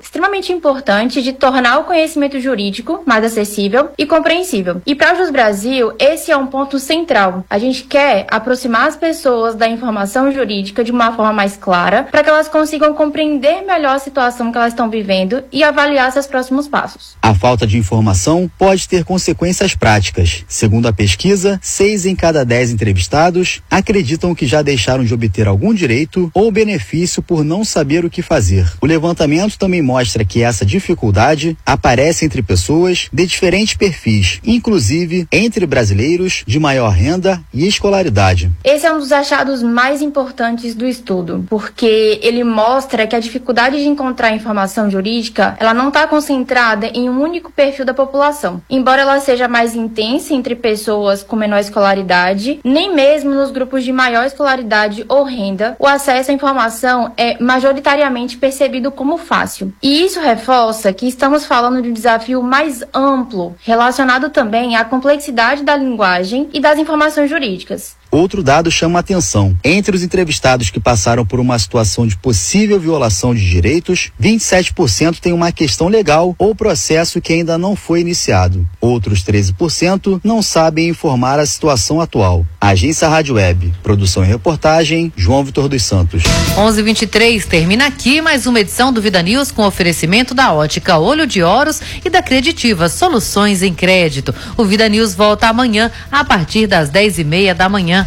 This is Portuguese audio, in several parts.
extremamente importante de tornar o conhecimento jurídico mais acessível e compreensível. E para a Jus Brasil, esse é um ponto central. A gente quer aproximar as pessoas da informação jurídica de uma forma mais clara, para que elas consigam compreender melhor a situação que elas estão vivendo e avaliar seus próximos passos. A falta de informação pode ter consequências práticas. Segundo a pesquisa, 6 em cada 10 entrevistados acreditam que já deixaram de obter algum direito ou benefício por não saber o que fazer. O levantamento também mostra que essa dificuldade aparece entre pessoas de diferentes perfis, inclusive entre brasileiros de maior renda e escolaridade. Esse é um dos achados mais importantes do estudo, porque ele mostra que a dificuldade de encontrar informação jurídica, ela não está concentrada em um único perfil da população. Embora ela seja mais intensa entre pessoas com menor escolaridade, nem mesmo nos grupos de maior escolaridade ou renda, o acesso à informação é majoritariamente percebido como fácil. E isso reforça que estamos falando de um desafio mais amplo, relacionado também à complexidade da linguagem e das informações jurídicas. Outro dado chama a atenção. Entre os entrevistados que passaram por uma situação de possível violação de direitos, 27% têm uma questão legal ou processo que ainda não foi iniciado. Outros 13% não sabem informar a situação atual. Agência Rádio Web. Produção e reportagem, João Vitor dos Santos. 11h23, termina aqui mais uma edição do Vida News com oferecimento da Ótica Olho de Horus e da Creditiva, soluções em crédito. O Vida News volta amanhã a partir das 10h30 da manhã.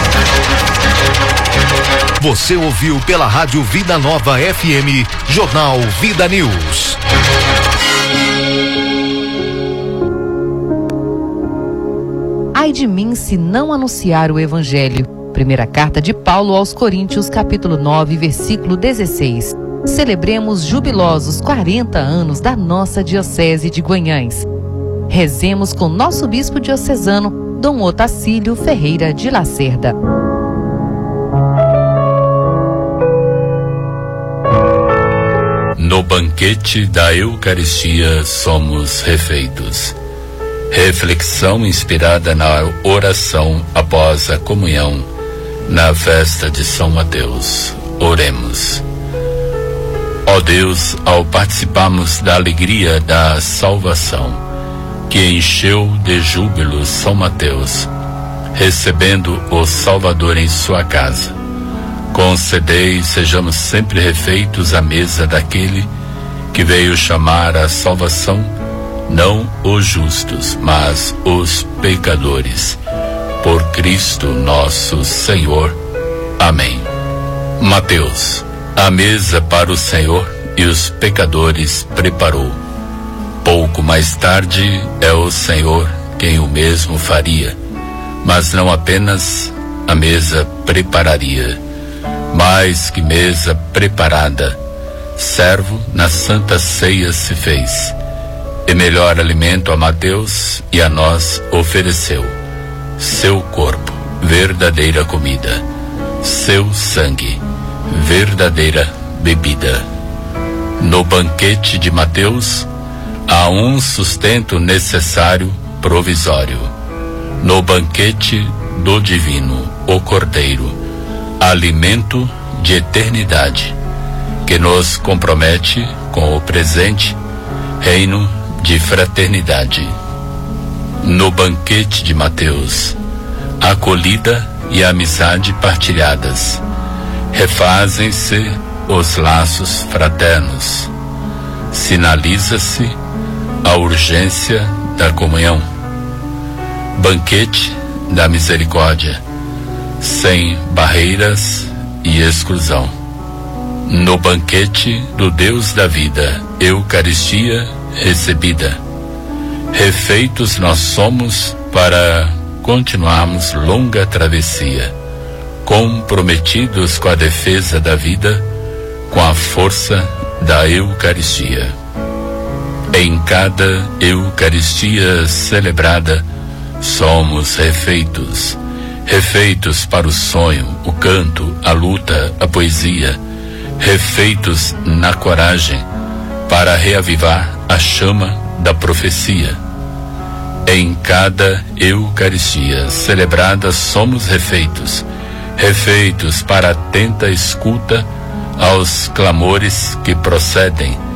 Você ouviu pela Rádio Vida Nova FM, Jornal Vida News. Ai de mim se não anunciar o Evangelho. Primeira carta de Paulo aos Coríntios, capítulo 9, versículo 16. Celebremos jubilosos 40 anos da nossa Diocese de Guanhães. Rezemos com nosso bispo diocesano, Dom Otacílio Ferreira de Lacerda. No banquete da Eucaristia somos refeitos. Reflexão inspirada na oração após a comunhão na festa de São Mateus. Oremos. Ó Deus, ao participarmos da alegria da salvação, que encheu de júbilo São Mateus, recebendo o Salvador em sua casa, concedei sejamos sempre refeitos à mesa daquele que veio chamar à salvação não os justos, mas os pecadores. Por Cristo nosso Senhor. Amém. Mateus, a mesa para o Senhor e os pecadores preparou. Pouco mais tarde é o Senhor quem o mesmo faria, mas não apenas a mesa prepararia, mais que mesa preparada, servo na Santa Ceia se fez, e melhor alimento a Mateus e a nós ofereceu, seu corpo, verdadeira comida, seu sangue, verdadeira bebida. No banquete de Mateus, há um sustento necessário provisório. No banquete do Divino, o Cordeiro, alimento de eternidade, que nos compromete com o presente reino de fraternidade. No banquete de Mateus, acolhida e amizade partilhadas, refazem-se os laços fraternos, sinaliza-se a urgência da comunhão. Banquete da misericórdia, sem barreiras e exclusão. No banquete do Deus da vida, Eucaristia recebida, refeitos nós somos para continuarmos longa travessia, comprometidos com a defesa da vida, com a força da Eucaristia. Em cada Eucaristia celebrada, somos refeitos, refeitos para o sonho, o canto, a luta, a poesia, refeitos na coragem para reavivar a chama da profecia. Em cada Eucaristia celebrada somos refeitos, refeitos para atenta escuta aos clamores que procedem